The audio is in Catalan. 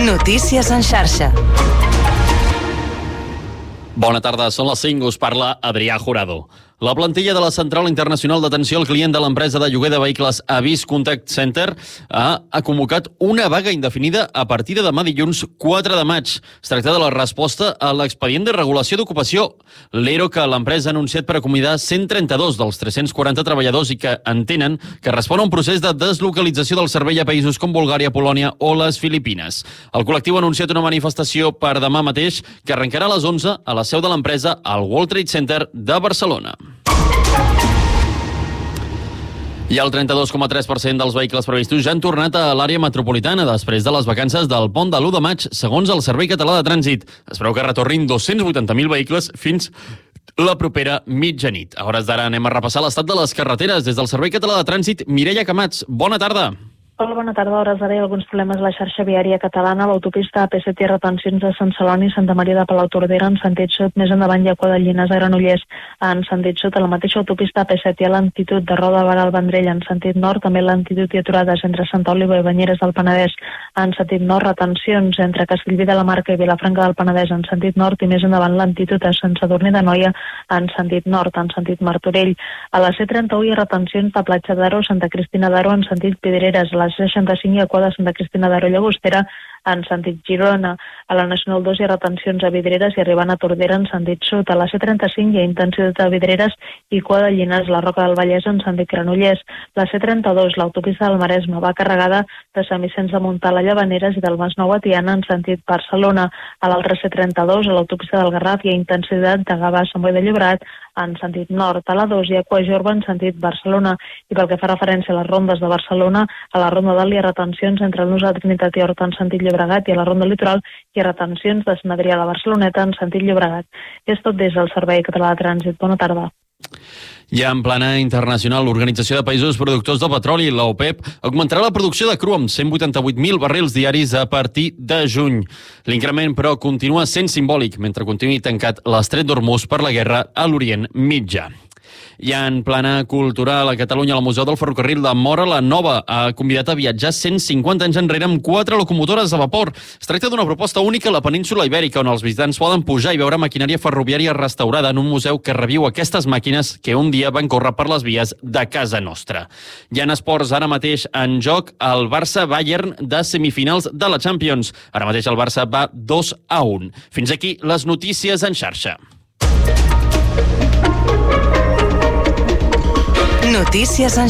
Notícies en xarxa. Bona tarda, són les 5, us parla Adrià Jurado. La plantilla de la Central Internacional d'Atenció al Client de l'empresa de lloguer de vehicles Avis Contact Center ha convocat una vaga indefinida a partir de demà dilluns 4 de maig. Es tracta de la resposta a l'expedient de regulació d'ocupació, l'ERO que l'empresa ha anunciat per acomiadar 132 dels 340 treballadors i que entenen que respon a un procés de deslocalització del servei a països com Bulgària, Polònia o les Filipines. El col·lectiu ha anunciat una manifestació per demà mateix que arrencarà a les 11 a la seu de l'empresa al World Trade Center de Barcelona. I el 32,3% dels vehicles previstos ja han tornat a l'àrea metropolitana després de les vacances del pont de l'1 de maig, segons el Servei Català de Trànsit. Es preveu que retornin 280.000 vehicles fins la propera mitjanit. A hores d'ara anem a repassar l'estat de les carreteres. Des del Servei Català de Trànsit, Mireia Camats, bona tarda. Hola, bona tarda. A hores d'ara hi ha alguns problemes a la xarxa viària catalana. L'autopista AP7 i retencions de Sant Celoni i Santa Maria de Palautordera en sentit sud. Més endavant hi ha Cua de Llinars a Granollers en sentit sud. A la mateixa autopista AP7 hi ha lentitud de Roda de Barà al Vendrell en sentit nord. També lentitud i aturades entre Santa Oliva i Banyeres del Penedès en sentit nord. Retencions entre Castellví de la Marca i Vilafranca del Penedès en sentit nord. I més endavant lentitud a Sant Sadurní d'Anoia en sentit nord, en sentit Martorell. A la C31 hi ha retencions de Platja d'Aro, Santa Cristina d'Aro en sentit Pedreres. A la C65 hi ha Cua de Santa Cristina d'Aro Llagostera en sentit Girona. A la Nacional 2 hi ha retencions a Vidreres i arribant a Tordera en sentit sud. A la C35 hi ha intensitat a Vidreres i Cua de Llinars, la Roca del Vallès en sentit Granollers. La C32, l'autopista del Maresme, va carregada de Sant Vicenç de Montalt a Llavaneres i del Masnou a Tiana en sentit Barcelona. A l'altra C32, a l'autopista del Garraf, hi ha intensitat de Gavà a Sant Boi de Llobregat en sentit nord. A la 2 hi ha Cua Jorba en sentit Barcelona. I pel que fa referència a les rondes de Barcelona, a la ronda dalt hi ha retencions entre el Nus de Trinitat i Horta en sentit Llobregat i a la ronda litoral hi ha retencions de Sant Adrià a la Barceloneta en sentit Llobregat. És tot des del Servei Català de Trànsit. Bona tarda. Ja en plana internacional, l'Organització de Països Productors del Petroli, la OPEP, augmentarà la producció de cru amb 188.000 barrils diaris a partir de juny. L'increment, però, continua sent simbòlic mentre continuï tancat l'Estret d'Hormuz per la guerra a l'Orient Mitjà. I en plana cultural, a Catalunya, el Museu del Ferrocarril de Móra la Nova ha convidat a viatjar 150 anys enrere amb 4 locomotores a vapor. Es tracta d'una proposta única a la península Ibèrica, on els visitants poden pujar i veure maquinària ferroviària restaurada en un museu que reviu aquestes màquines que un dia van córrer per les vies de casa nostra. Hi ha esports ara mateix en joc el Barça-Bayern de semifinals de la Champions. Ara mateix el Barça va 2-1. Fins aquí les notícies en xarxa. Notícies en